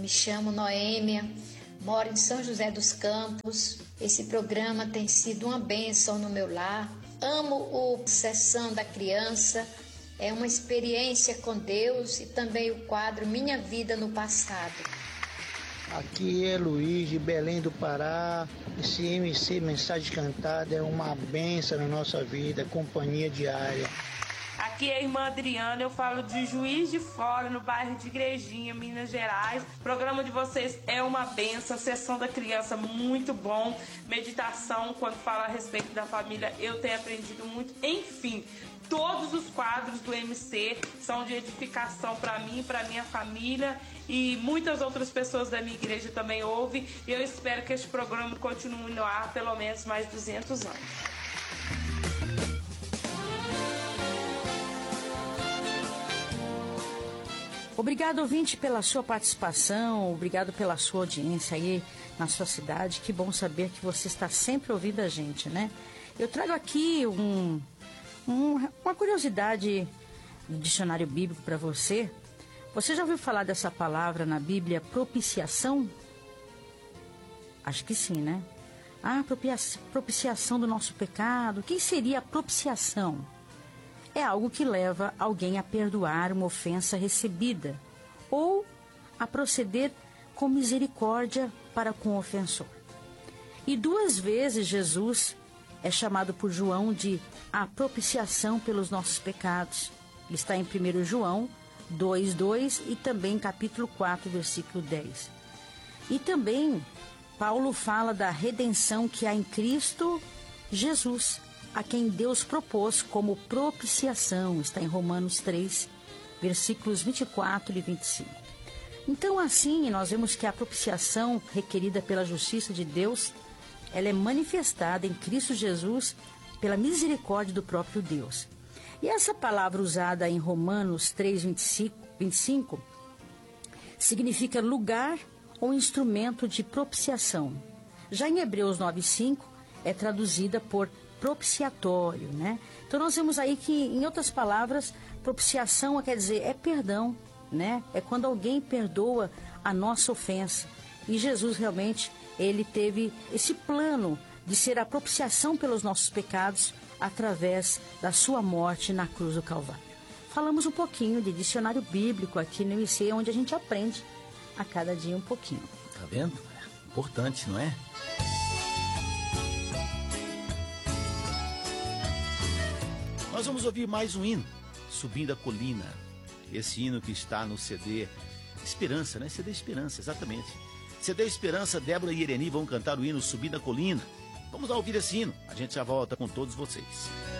me chamo Noêmia, moro em São José dos Campos. Esse programa tem sido uma bênção no meu lar. Amo o Sessão da Criança, é uma experiência com Deus, e também o quadro Minha Vida no Passado. Aqui é Luiz de Belém do Pará. Esse MC Mensagem Cantada é uma bênção na nossa vida, companhia diária. Aqui é a irmã Adriana, eu falo de Juiz de Fora, no bairro de Igrejinha, Minas Gerais. O programa de vocês é uma bênção, Sessão da Criança muito bom, meditação quando fala a respeito da família, eu tenho aprendido muito. Enfim, todos os quadros do MC são de edificação para mim, para minha família, e muitas outras pessoas da minha igreja também ouvem, e eu espero que este programa continue no ar pelo menos mais 200 anos. Obrigado, ouvinte, pela sua participação, obrigado pela sua audiência aí na sua cidade. Que bom saber que você está sempre ouvindo a gente, né? Eu trago aqui uma curiosidade do dicionário bíblico para você. Você já ouviu falar dessa palavra na Bíblia, propiciação? Acho que sim, né? Propiciação do nosso pecado. O que seria a propiciação? É algo que leva alguém a perdoar uma ofensa recebida ou a proceder com misericórdia para com o ofensor. E 2 vezes Jesus é chamado por João de a propiciação pelos nossos pecados. Ele está em 1 João 2:2 e também capítulo 4, versículo 10. E também Paulo fala da redenção que há em Cristo Jesus, a quem Deus propôs como propiciação, está em Romanos 3, versículos 24 e 25. Então, assim, nós vemos que a propiciação requerida pela justiça de Deus, ela é manifestada em Cristo Jesus pela misericórdia do próprio Deus. E essa palavra usada em Romanos 3, 25, significa lugar ou instrumento de propiciação. Já em Hebreus 9:5, é traduzida por propiciatório, né? Então nós vemos aí que, em outras palavras, propiciação quer dizer é perdão, né? É quando alguém perdoa a nossa ofensa. E Jesus realmente, ele teve esse plano de ser a propiciação pelos nossos pecados através da sua morte na cruz do Calvário. Falamos um pouquinho de dicionário bíblico aqui no IC, onde a gente aprende a cada dia um pouquinho. Tá vendo? É importante, não é? Nós vamos ouvir mais um hino, Subindo a Colina. Esse hino que está no CD Esperança, né? CD Esperança, exatamente. CD Esperança, Débora e Ireni vão cantar o hino Subindo a Colina. Vamos lá ouvir esse hino. A gente já volta com todos vocês.